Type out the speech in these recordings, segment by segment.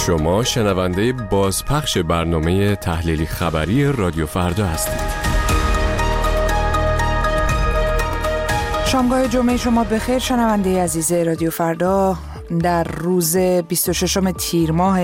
شما شنونده بازپخش برنامه تحلیلی خبری رادیو فردا هستید. شامگاه جمعه شما بخیر شنونده عزیز رادیو فردا. در روز 26 تیر ماه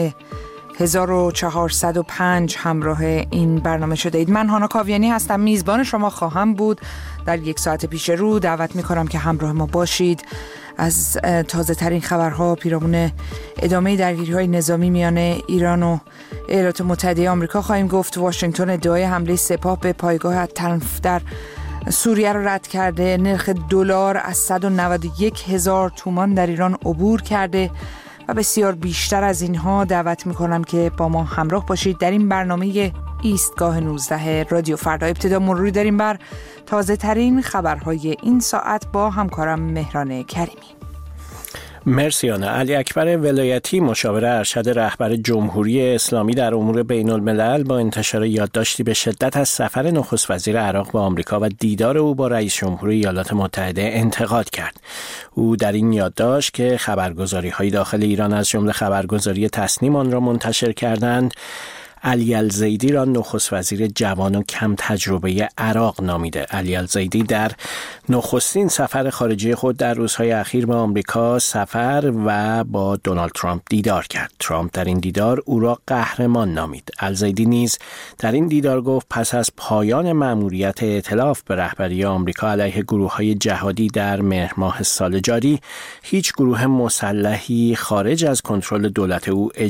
1405 همراه این برنامه شده اید. من هانا کاویانی هستم، میزبان شما خواهم بود. در یک ساعت پیش رو دعوت میکنم که همراه ما باشید. از تازه ترین خبرها پیرامون ادامه درگیری‌های نظامی میان ایران و ایالات متحده آمریکا خواهیم گفت. واشنگتن ادعای حمله سپاه به پایگاه تنف در سوریه را رد کرده. نرخ دلار از 191,000 تومان در ایران عبور کرده و بسیار بیشتر از اینها. دعوت میکنم که با ما همراه باشید در این برنامه ایستگاه 19 رادیو فردا. ابتدا مروری داریم بر تازه ترین خبرهای این ساعت با همکارم مهران کریمی. مرسی آنا. علی اکبر ولایتی مشاور ارشد رهبر جمهوری اسلامی در امور بین الملل با انتشار یادداشتی به شدت از سفر نخست وزیر عراق به آمریکا و دیدار او با رئیس جمهور ایالات متحده انتقاد کرد. او در این یادداشت که خبرگزاری‌های داخل ایران از جمله خبرگزاری تصنیم آن را منتشر کردند، علی الزیدی را نخست وزیر جوان و کم تجربه عراق نامیده. علی الزیدی در نخستین سفر خارجی خود در روزهای اخیر به آمریکا سفر و با دونالد ترامپ دیدار کرد. ترامپ در این دیدار او را قهرمان نامید. الزیدی نیز در این دیدار گفت پس از پایان مأموریت ائتلاف به رهبری آمریکا علیه گروه‌های جهادی در مهر ماه سال جاری، هیچ گروه مسلحی خارج از کنترل دولت او